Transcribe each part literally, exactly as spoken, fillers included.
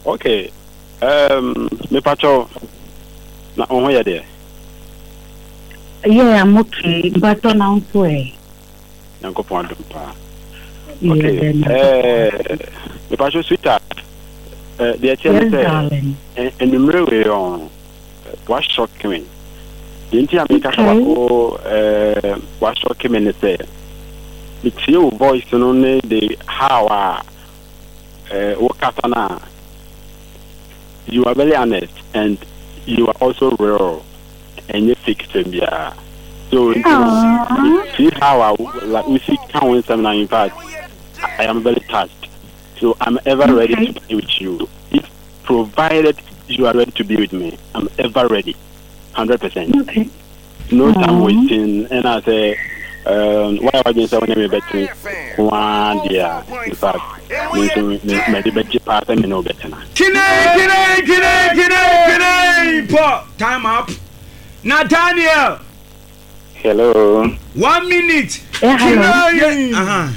Okay. Um, me pacho na on here there. Yeah, I'm okay. But on out way. Yanko point pa. Okay. Eh, me pacho sweetheart. Eh, the chance say and you really on what shock me. Didn't you make a couple eh what shock me say. It's your voice only the how eh work out you are very honest and you are also real and you fix them, yeah. So you see how I like we see count seminar in fact I am very touched. So I'm ever okay. ready to be with you. If provided you are ready to be with me, I'm ever ready. Hundred percent. Okay. No time wasting and I say um why have I been saying me better one year in fact me me the better part me no better now. Kine kine kine kine kine po time up Nathaniel. Hello. One minute. Yeah, hello. Uh-huh.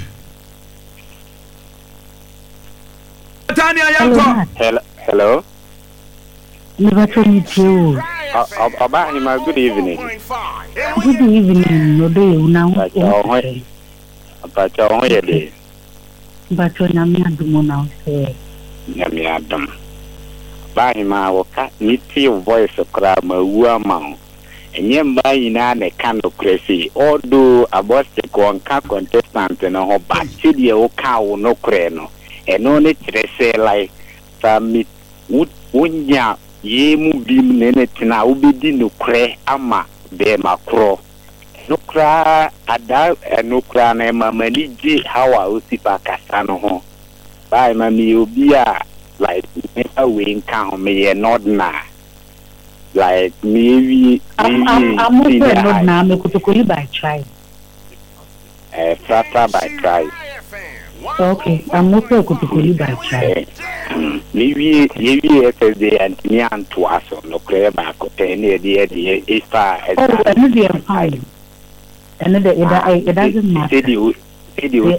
Nathaniel Yanko. Hello. Hello. Never to meet you. About him, good evening. Good evening, no day now. But your own day. But when I'm not doing now, say, Yammy Adam. By him, I will cut me your voice of crab, my woman. And yam by in a candle crazy, or do a bostic one car contestant and a whole bacteria or cow no crano. And only to say like some meat would wunya. Ye mubim nene tina ubidi nukre ama be makro nukra ada nukra na mama liji hawa usipa kasano ho bai mami obia like never we nka me not na like maybe I'm I'm I'm not na me kutokoli by try eh frata by try okay I'm not kutokoli by try maybe maybe yesterday and me and to us no clear back ten near the the is far as I know they are fine and it doesn't matter said you said you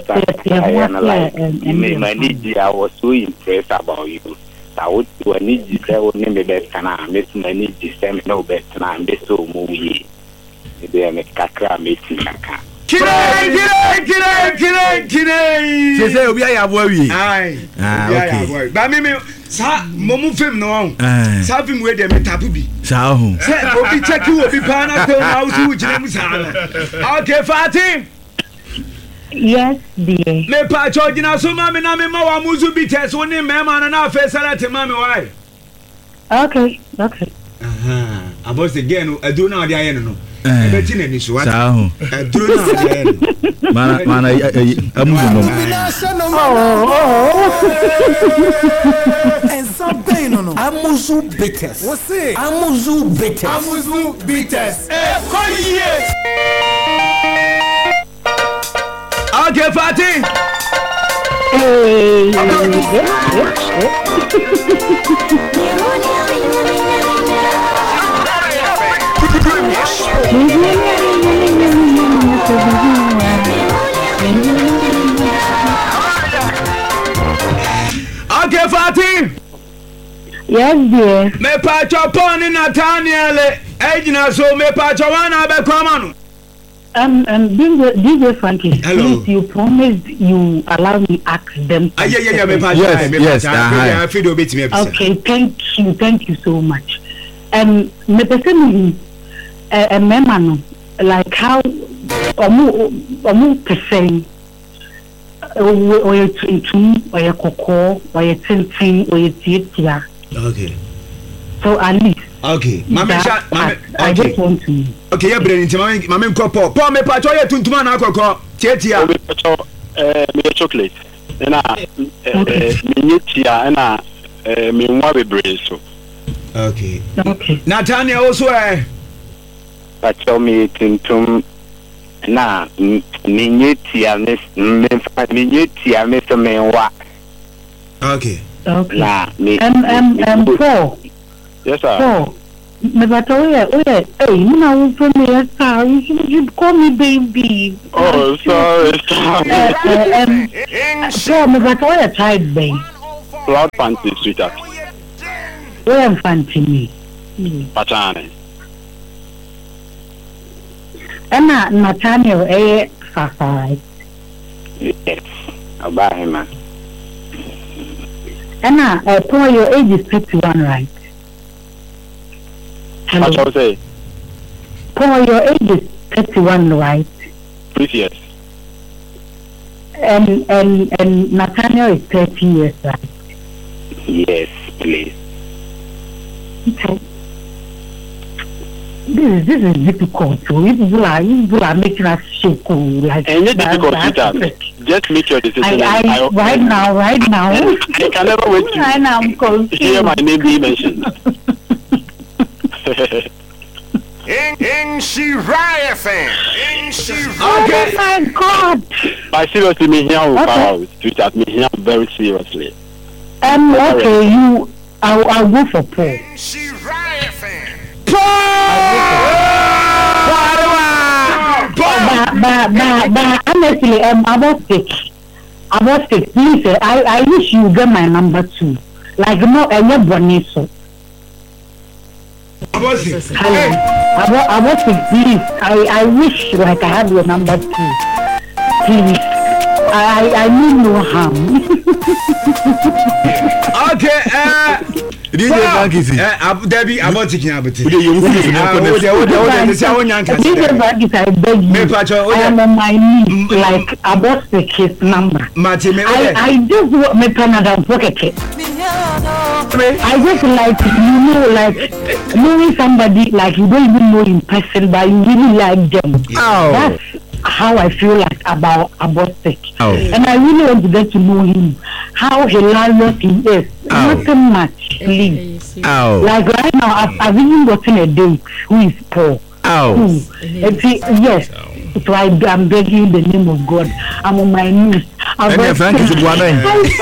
my need I was so impressed about you I would to need you say only me best can I miss my need you say no best and I'm so movie they make kakra meeting kaka Kire kire kire kire kire. Say say obi aya boy. Aye. Ah okay. Ba me me sa momu film no. Sa film we dey me tapu bi. Sa ho. Say obi check you obi pa na ko na usu ujire mu sa. Okay, Fatim. Yes, dear. Me pa chojina so ma me na me ma wa muzu bi test woni me ma na na fa salate ma me why. Okay, okay. Aha. About again adu na odi aye no. Ebeti na ni so what? Saho. Aduru na odi. Mana mana amu no. Oh. And something no no. Amuzu bitters. What's it? Amuzu bitters. Amuzu bitters. Eh, call ye. Okay, Fatih. Okay, Fatih. Yes, dear. Me pa choponi Nathaniel. Ejina so me pa chowana be kwamanu. Um, um, D J Frankie, hello. Please, you promised you allow me ask them. Ah, yeah, yeah, yeah, me pa yes, me yes, pa video bit me. Okay, thank you, thank you so much. Um, me person a memano like how omu omu person or you tun or you koko or you tintin or you tia. Okay. So at least. Okay. Mama, mama. I just want to know. Okay, yeah, brain. Mama, mama, koko. Paul, me pa choye tuntuma na koko. Tia. Me pacho eh me chocolate. Na eh me tia na eh me nwa bebre so. Okay. Okay. Nathaniel also eh. Pacho me tuntum na me tia me me me tia me so me wa. Okay. Okay. Na me. Um um um Paul. Yes, sir. Paul. Me but oh yeah, oh yeah. Hey, you know for me, sir. You you call me baby. Oh, sorry, sorry. Uh, uh, um, Paul, me but oh yeah, child baby. Cloud fancy, sweetheart. Where am Fantini? Patani. Emma Nathaniel A. Fafa. Yes. About him. Emma, uh, Paul, your age is thirty-one, right? Hello. What shall I say? Paul, your age is thirty-one, right? Please, yes. And and and Nathaniel is thirty years, right? Yes, please. Okay. This is this is difficult. So if people are if people are making us shake, like and it's difficult, sweetheart. Just make your decision. I, I, I right I, now, right now. I can never wait to right now, I'm confused. hear my name be mentioned. In in Shirai fan. In Shirai. Oh my God! But seriously, me here about sweetheart. Me here very seriously. Um. Okay, you. I'll I'll go for Paul. In Shirai fan. But but but but honestly, um, about sick. About sick. Please, uh, I I wish you get my number too. Like no, I never bonnet so. About sick. Hello. About about sick. Please, I I wish like I had your number too. Please, I I I mean no harm. Okay. Uh. D J Frankie si. Eh, Debbie, about to kill it. We dey you feel no Ah, oh, there, oh, there, oh, there, they say, oh, Nyanka. D J Frankie, I beg you. Me pacho, oh, I am there. on my knees, like about sick his number. Mate, me, oh, I there. I just want me Canada pocket it. I just like you know like knowing somebody like you don't even know in person but you really like them. Oh. That's how I feel like about about sick. Oh. And I really want to get to know him. How hilarious he is. Oh. Nothing much, please. Oh. Like right now I've, I've even gotten a date who is poor. Oh. Who, and see, yes. So I, I'm begging in the name of God. I'm on my knees. And then Frank is a one.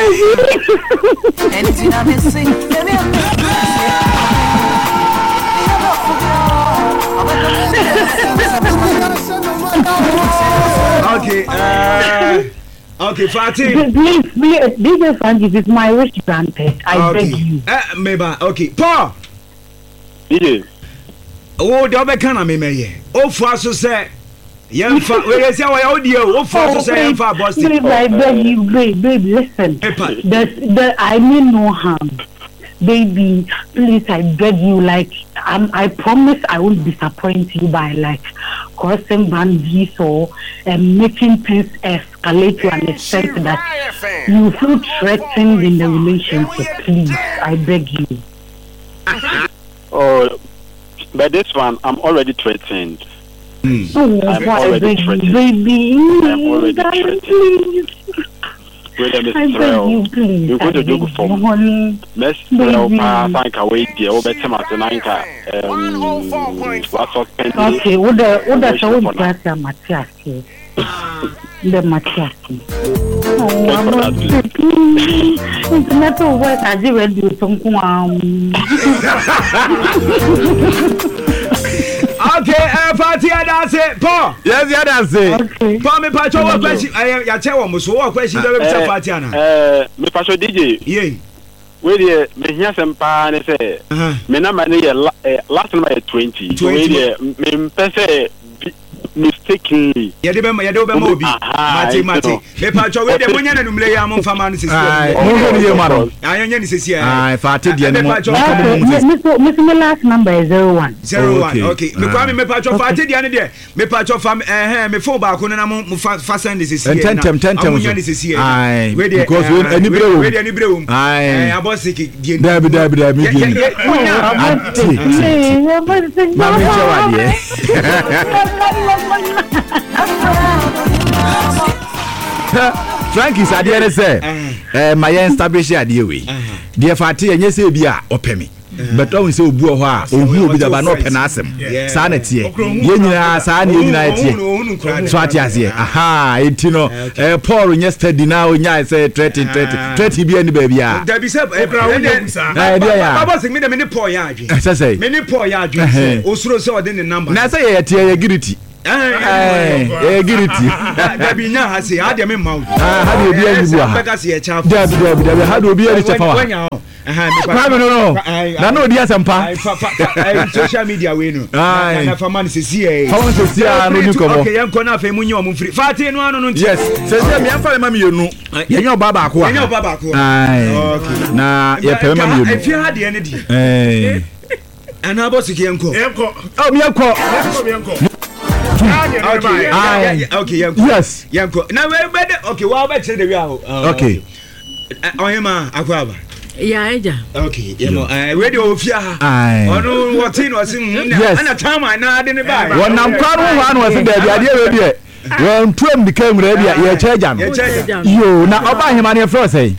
Okay, uh, okay, Fatih. Please, please, D J Frank, it is my wish granted. I Okay. beg you. Uh, maybe, okay. Paul. D J. Oh, the other kind of me, may. Oh, for us to say, young fa, where is our audio? Oh, for us to say, young fa, Boston. Babe, I beg you, babe, babe, listen. Epa. There's, there, I mean no harm. Baby, please, I beg you, like, um, I promise I won't disappoint you by, like, crossing boundaries or um, making things escalate to an extent that you feel threatened in the relationship. Please, I beg you. Oh, but this one, I'm already threatened. Mm. Oh, I'm I already beg you, threatened. baby. I'm already Darling, threatened. please. Wait a I beg minute, you, please. you're going to do I for beg me. you. Let's Baby. tell Panka wait there, over Tamatanka. Um, what's up, Penny? Okay, what the what the show is just a Matthias. The Matthias. Oh, I'm not sick. It's not a word I did read you some Okay, uh, Fatih, that's it. Paul. Yes, yeah, that's it. Okay. Paul, me pacho, what question? I am, I tell you, so what question? There is a Fatih, Anna. Uh, me pacho D J. Yeah. Wait there, me hear some pan. They say, me number is last number is twenty. So wait there, me pese mistakenly. Yeah, the bema, yeah, the bema obi. Mati, Mati. Me pacho, wait there, when you know me, I'm on family system. Aye, oh, you maro. I am going to say, Aye, Fatih, the animal. Okay, Mister My last number is zero one. Zero one. Okay. Me kwa me me pacho Fatih the ane there. Me pacho fam eh me phone back na mo fasten this is here. And ten tem ten tem. Aye. Because when any brew. We dey any brew. Aye. Eh abosik die. Dabi dabi dabi die. Mami chawa die. Frankie said the say eh my establish idea we. Dear Fatih enye say bi a opemi. But always say obu ho a ohu obi da ba no pena asem. Sa na tie. Ye nyina sa na ye nyina tie. So atiase. Aha, etino eh Paul yesterday now nya say thirty thirty thirty bi ani ba bia. Da bi say e bra wo dey sa. Eh dia ya. Baba sing me me Paul ya adwe. Say say. Me ni Paul ya adwe. Osuro say o dey ne number. Na say ye tie ye giriti. Eh, eh giriti. Da bi nya ha say ha dey me mawo. Ah, ha dey obi ani bua. Beka say e chafu. Da bi da bi da bi ha dey obi ani chafa wa. Kwa no no. Na no dia sempa. Social media we no. Na fa man se sie e. Fa man se sie a no ni komo. Okay, yanko na fa munyi o mfiri. Fati no ano no. Yes. Se se me amfa ma mienu. Yenye oba ba ko a. Yenye oba ba ko. Ai. Okay. Na ye pe ma mienu. Efi ha de ne di. Eh. Ana boss ki yanko. Yanko. Oh, mi yanko. Yanko yanko. Okay, okay, yanko. Yes. Yanko. Na we be okay, wa ba chere de wi a. Okay. Oyema akwaba. Yeah, eja. Okay, yemo eh radio ofia ha. Ai. Ono woti no asim ana time na de ne ba. Wonam kwaro ho anu ase da bia de we de. Won tuam di kam ra bia ye cheja no. Yo, na oba hema ne fro sei.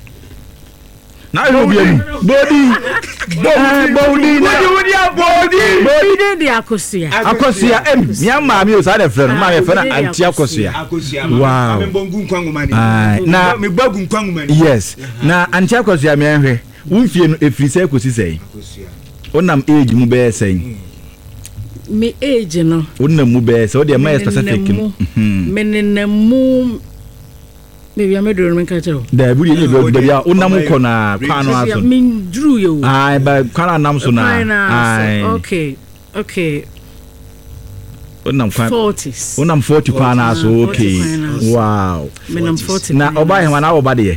Na yo bia ni. Body. Body, body. Body, body. Body de akosia. Akosia em, mi ma mi o sa de fro no, ma me fro na anti akosia. Wow. Na me bagu nkwangu mani. Yes. Na anti akosia me enhwe. Wonfie no efiri sai kosi sei. Onam age mu be sei. Me age no. Onam mu be sei, o de ma specific. Mhm. Menenemu maybe I made a room catcher. The budi ni be bia onam ko na kwano aso. Min drew you. Ai ba kwana nam so na. Ai. Okay. Okay. Onam kwan. forties. Onam forty kwana aso. Okay. Wow. Menam forty. Na oba he wana oba de.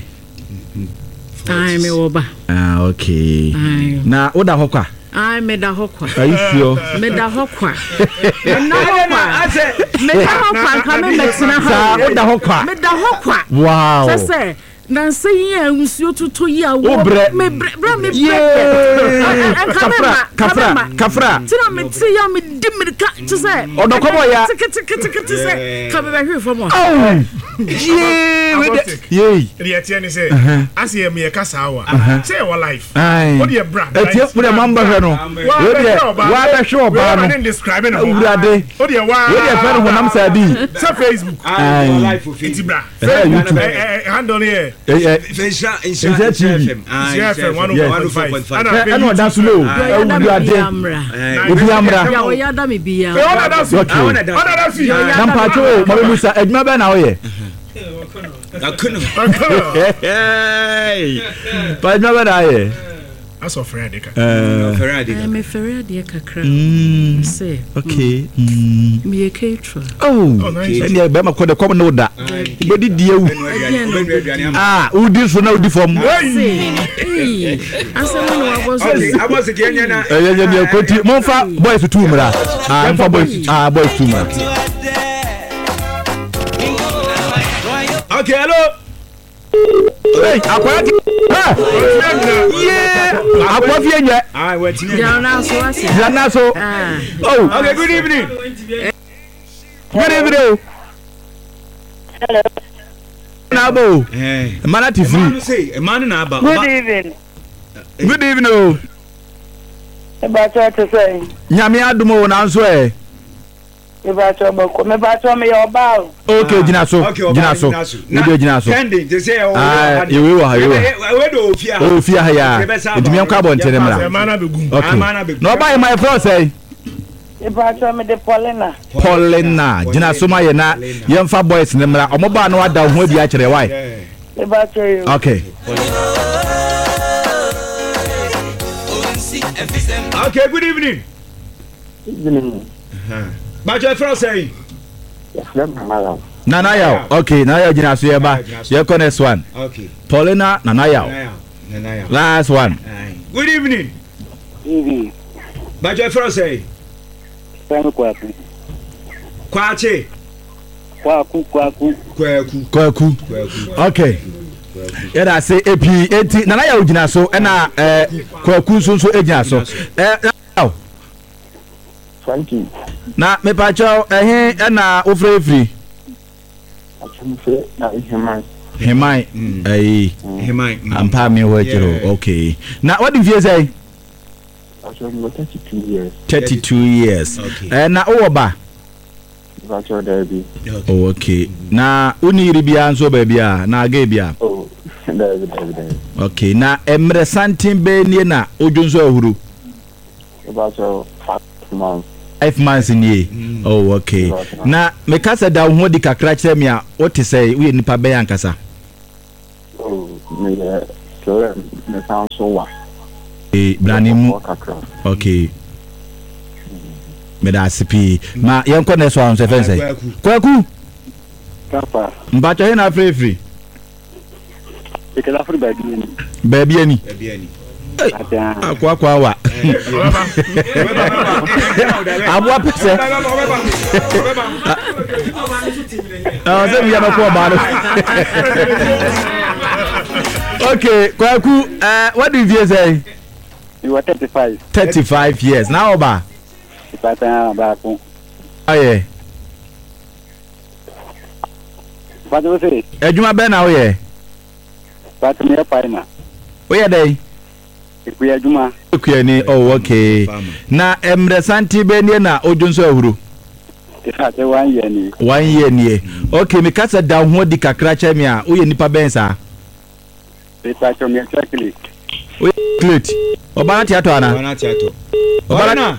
Ai me oba. Ah, okay. Na oda hokwa. Ai me da hokwa. Are you sure? Me da hokwa. Na hokwa. I say me da hokwa come me tina ha. Sa oda hokwa. Me da hokwa. Wow. Say say na say here nsuo tutu ya wo. Me bra me bre. Kafra, kafra, kafra. Tina me ti ya me di me ka to say. Odo komo ya. Tik tik tik tik say. Come be here for more. Oh. Yeah, we de. Yey. The atiani say, as ye me kasa awa. Say your life. What do you bra? Etie put the mamba hwe no. We de. Wa be hwe oba no. We didn't describe it. Urade. What do you wa? We de fe no honam sa bi. Say Facebook. Ah, life of it bra. YouTube. Eh, handle here. Eh eh. Insha insha T V. Ah, one oh five. And what that's low. Urade. Obi amra. Ya wo ya da me bia. Eh, ona da su. Okay. Ona da su. Nampa cho mo musa eduma be na wo ye. Akuno. Hey. Pa eduma be na ye. As of Friday. Eh, Friday. I me Friday kakra. Mm. Say. Okay. Mm. Me caterer. Oh. And ya be ma ko de kom no da. Bodi die wu. Ah, udi so na udi fom. Hey. Asa mo no aboso. Okay, aboso ke nya na. Eh ya ya ko ti mo fa boys two mra. Ah, fa boys ah boys two mra. Okay, hello. Hey, akwati. Ha. Yeah. Akwafi enye. Ah, wait. Ya na so ase. Ya na so. Ah. Oh, okay, good evening. Good evening. Hello. Nabo. Eh. Mana T V. Man say, man na aba. Good evening. Good evening. About what to say? Nyame adumo na nso eh. About what me about me your bow. Okay, jina so. Jina so. We do jina so. Pending, they say oh. Ah, you will ha, you will. We do ofia. Ofia ha ya. Edumi am kwabo ntere mra. Okay. No buy my friend say. About me the Paulina. Paulina, jina so ma ye na yemfa boys ne mra. Omo ba na wada ho adi a kire why. About you. Okay. Okay, good evening. Evening. Uh-huh. But your friend say. Nana Yao. Okay, Nana Yao jina so ye ba. Ye ko next one. Okay. Paulina Nana Yao. Nana Yao. Last one. Good evening. Evening. But your friend say. Kwaku. Kwache. Kwaku kwaku. Kwaku. Kwaku. Okay. Yeah, I say A P eighty. Nana Yao jina so e na eh Kwaku so so e jina so. Eh now. Thank you. Na me pa cho eh e na ofre free. Achumfe na hemai. Hemai. Eh. Hemai. Ampa me ho chiro. Okay. Na what do you say? Achum thirty-two years. thirty-two years. Eh na o ba. Vacho derby. Oh, okay. Na uni ribia nso ba bia na aga bia. Oh, derby derby. Okay. Na emre santin be nie na ojo nso ahuru. Vacho five months. Five months ni. Mm. Oh, okay. Na me kasa da ho di kakra kire me a what say we nipa be yankasa. Oh, me so me sound so wa eh branimu okay me da sipi ma yenko na so am se fense kwaku papa mbacho he na free free ikela free baby ni baby ani baby ani akwa kwa wa abua pese ah se mi amako ba no okay kwaku uh what do you say you are thirty-five thirty-five years now ba pata ba ko aye pata wo se ejuma be na wo ye pata me pa ina wo ye dai ikuya juma ikuya ni oh okay na emre santi be ni na odunso ahuru ifate one year ni one year ni okay me kasa da ho di kakra cha me a wo ye nipa ben sa ifate me exactly wo click obana tiato ana obana tiato obana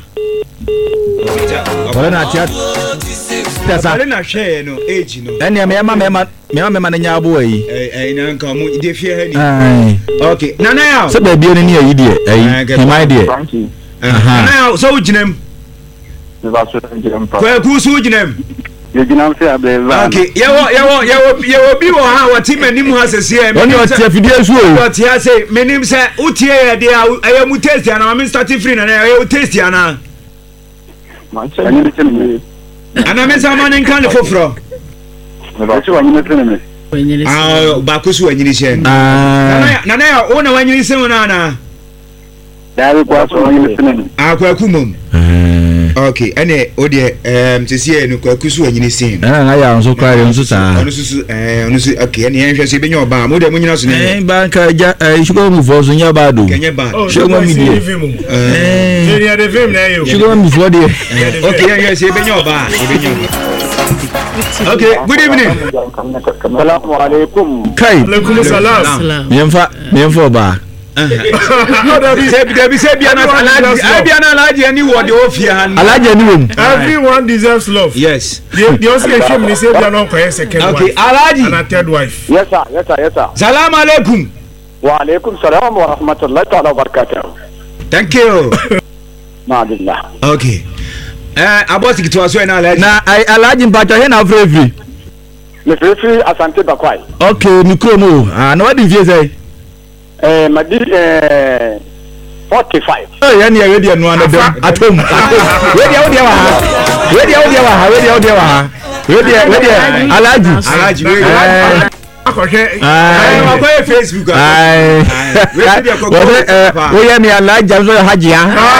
obana tiato tasa obana na hwe no age no ene me ma me ma me ma me ma nya abo yi eh eh na nka mo ide fie ha ni okay nana ya so ba bi ni ayi die ayi hema die aha nana ya so ujinem me ba so ujinem pa kwa ku so ujinem ujinem se abeva okay yewo yewo yewo yewo bi wo ha wati manim ha sese e oni wati afidie so o wati ha se manim se utie ye de aye mu taste ana ma start free na na aye taste ana man se ni tene ana me sama ne kan foforo me ba so wanyine tene me ah ba ko so wanyine she nana nana ya o na wanyine se wona na dawe kwa so wanyine tene ah kwa kumom okay ene o de em tese no kwa kusu wanyine se na na ya nso kware nso sa ono susu eh ono su okay ene enhwe se benyo ba mo de mo nyina so ne eh banka ja shugo mu fo so nya ba do kenye ba shugo mi die eh area de film na yo shugo mi fo die okay enhwe se benyo ba benyo okay good evening assalamu alaikum kai alaikum salam yemfa yemfa ba Sebi debi sebi ana alaji abi ana alaji ani wo de ofia han alaji ani wo everyone deserves love yes the the also shame ni sebi ana ko second wife okay alaji and a third wife yes sir yes sir yes sir salam alaikum wa alaikum salam wa rahmatullahi ta'ala wa barakatuh thank you madillah okay eh abosi kitwa so na alaji na alaji mpacho he na free free le free free asante bakwai okay ni kromo ah na what do you say eh madi eh forty-five eh yani ya radio no ana dem atom radio audio wa ha radio audio wa ha radio audio wa ha radio radio alaji alaji we akoke eh wa kwa Facebook ai we radio ko we ya mi alaji so hajia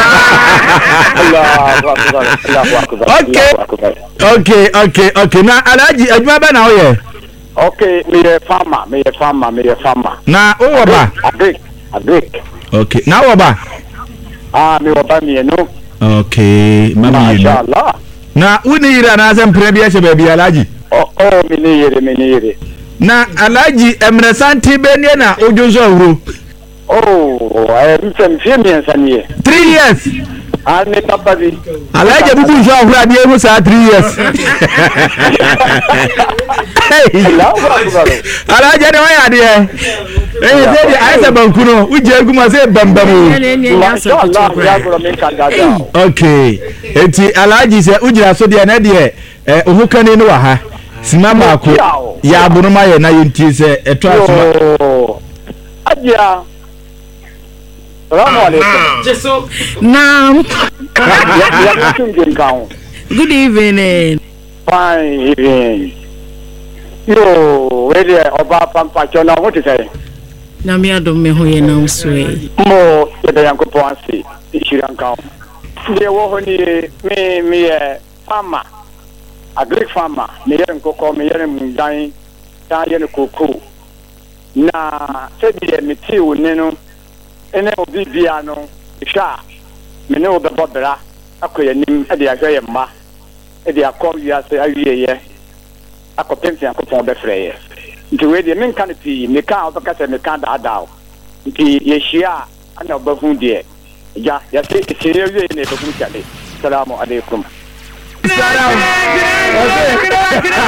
Allahu akbar Allahu akbar okay okay okay okay na alaji ajuma ba na oye okay me a farmer me a farmer me a farmer na o ba agric agric okay na o ba ah me o ba me no okay mama you inshallah na uni ira na san premier she baby alaji oh oh me ni yere me ni yere na alaji emre santi be ne na ojozo awro oh I am from Fiemian Sanye three years ah me tabadi alaji bubu jo awro ade mu sa three years alaji de wa ade eh eh de aisa bankuno uje aguma se bambamu okay enti alaji se ujira so de na de eh ohukani no wa ha simama ko ya abunuma ye na yenti se eto asoma ajia salamu alaikum jeso naam ya ya tunje kan good evening fine evening yo wele oba pampa chona what is say na mi adom me ho ye na uswe mo de yankopon ase ishiran kan de wo ho ni me me farmer agric farmer me yer nkoko me yer mundan ta yer koko na se bi me ti woni no ene obi bia no sha me ne obe bobra akoya nim e de ahwe mma e de akọ wiase awie ye akọpemfi akọpọ be freye nti we de men kan pi me kan obaka se me kan da dawo nti ye hia ana obahu de ja ya se se ye ne obahu chale assalamu alaikum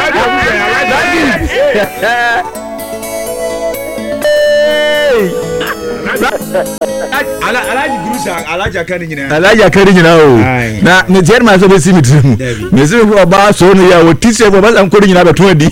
Hey! ala alaji gurusa alaji akani nyina alaji akani nyina o na me tier ma so be si mitrim me se ko ba so no ya o tise ko ba san ko nyina beto adi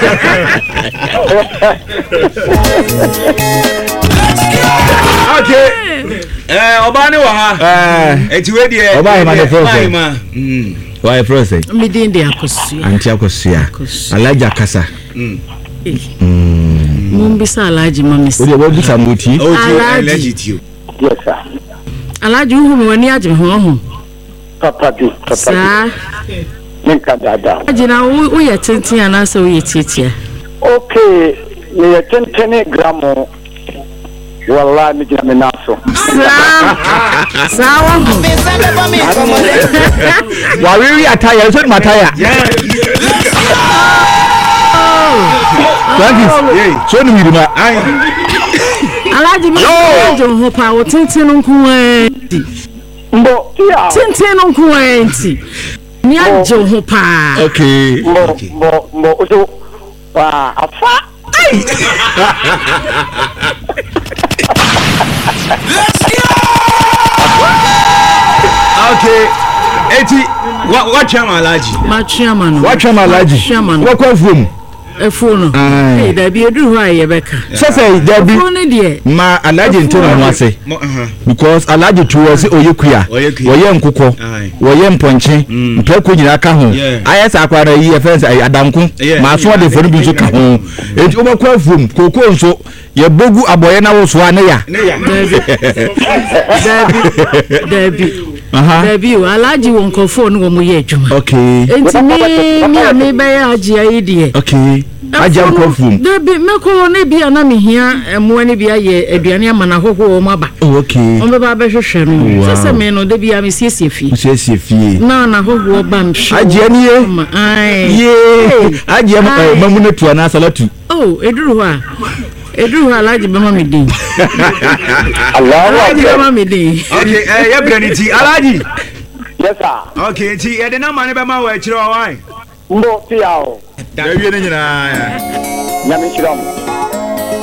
okay eh oba ne wa ha eh eti we de oba ma de process mm why process me din de akosua anti akosua alaji akasa mm Mumbisa alaji mamisi. Odi obo bisa muti. Alaji tio. Yes sir. Alaji uhu mi wani aje ho ho. Papa di, papa di. Sa. Ninka dada. Aji na u ye tenten ana so ye tietia. Okay, ni ye tenten gramo. Wallahi mi jina menaso. Sa. Sa wa ho. Wa wi ataya so mataya. Thank you. So ni mirima. Alaji mi jo ho pa o tenten nko enti. Mbo ya. Tenten nko enti. Ni ajo ho pa. Okay. Mbo mbo mbo ojo wa afa. Let's go. Okay. Eti wa wa chama alaji. Ma chama no. Wa chama alaji. Wa kwa fum. Efono eh da bi edu ho aye beka so say da bi efono de ma alaji ntona no ase because alaji towards oyekuya woye nkukọ woye mponche mpeko nyina ka ho aye sa akwara yi efense adanku ma so de fonu bi nso ka ho enti obakwa afum koko nso ye bogu aboye na wo so ane ya da bi aha da bi alaji won ko phone wo mu ye adwuma okay enti me me ame be aji ayi de okay ajam confirm de bi meko ne bia na mehia emo ne bia ye aduane amana hoho o maba okay on be ba be hwehwe no sese me no de bia me siesie fie siesie fie na na hoho ba mhwe aje ne ye ai ye aje mamu ne tu na salatu oh eduru ho a eduru ho alaji be ma me din Allahu akbar ma me din okay eh ya braniti alaji yes sir okay ti e de na ma ne be ma wa chiro wa mbo ti ya o da wie ne nyina ya me chiro